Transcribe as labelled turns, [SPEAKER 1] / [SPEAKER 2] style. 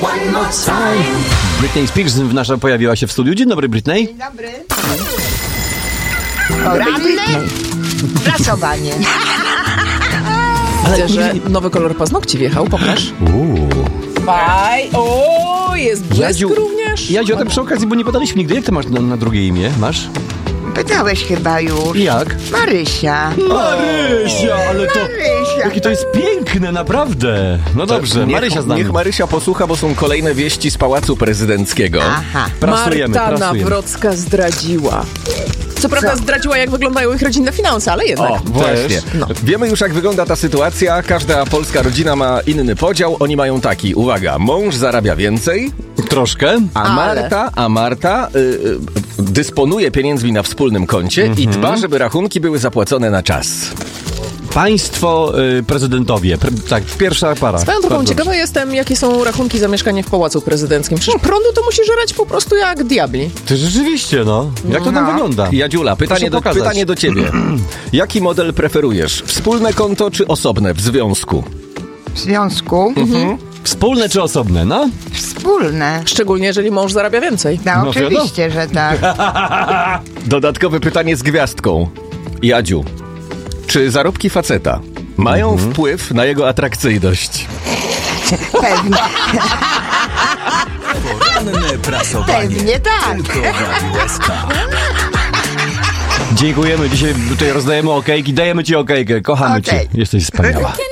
[SPEAKER 1] Britney Spears nasza pojawiła się w studiu. Dzień dobry, Britney.
[SPEAKER 2] Dzień dobry. Poranne pracowanie.
[SPEAKER 3] Widzę, że nowy kolor paznokci wjechał, pokaż. Faj, jest błysk również.
[SPEAKER 1] Jadziu, a tak przy okazji, bo nie podaliśmy nigdy. Jak ty masz na drugie imię? Masz?
[SPEAKER 2] Pytałeś chyba już.
[SPEAKER 1] Jak?
[SPEAKER 2] Marysia.
[SPEAKER 1] Marysia, ale to...
[SPEAKER 2] Marysia.
[SPEAKER 1] Jakie to jest piękne, naprawdę. No dobrze, Marysia z nami.
[SPEAKER 4] Niech Marysia posłucha, bo są kolejne wieści z Pałacu Prezydenckiego.
[SPEAKER 2] Aha.
[SPEAKER 1] Prasujemy.
[SPEAKER 3] Marta Nawrocka zdradziła. Co prawda zdradziła, jak wyglądają ich rodzinne finanse, ale jednak.
[SPEAKER 4] O, właśnie.
[SPEAKER 3] No.
[SPEAKER 4] Wiemy już, jak wygląda ta sytuacja. Każda polska rodzina ma inny podział. Oni mają taki, uwaga, mąż zarabia więcej,
[SPEAKER 1] Troszkę.
[SPEAKER 4] a Marta dysponuje pieniędzmi na wspólnym koncie i dba, żeby rachunki były zapłacone na czas.
[SPEAKER 1] Państwo prezydentowie. Tak, pierwsza para.
[SPEAKER 3] Swoją drogą
[SPEAKER 1] Bardzo
[SPEAKER 3] ciekawa jestem, jakie są rachunki za mieszkanie w Pałacu Prezydenckim. Przecież prądu to musi żerać po prostu jak diabli.
[SPEAKER 1] Ty rzeczywiście, no. Jak to tam wygląda?
[SPEAKER 4] Jadziula,
[SPEAKER 1] pokazać.
[SPEAKER 4] pytanie do ciebie. Jaki model preferujesz? Wspólne konto czy osobne w związku?
[SPEAKER 2] W związku
[SPEAKER 1] Wspólne czy osobne, no?
[SPEAKER 2] wspólne.
[SPEAKER 3] Szczególnie, jeżeli mąż zarabia więcej.
[SPEAKER 2] No,
[SPEAKER 1] No
[SPEAKER 2] oczywiście, że tak.
[SPEAKER 4] Dodatkowe pytanie z gwiazdką. Jadziu, czy zarobki faceta mają wpływ na jego atrakcyjność?
[SPEAKER 2] Pewnie,
[SPEAKER 5] Poranne prasowanie.
[SPEAKER 2] pewnie tak.
[SPEAKER 5] Tylko w Radiu SK.
[SPEAKER 1] Dziękujemy. Dzisiaj tutaj rozdajemy okejki. Dajemy ci okejkę. Kochamy
[SPEAKER 2] Okej.
[SPEAKER 1] cię. Jesteś wspaniała.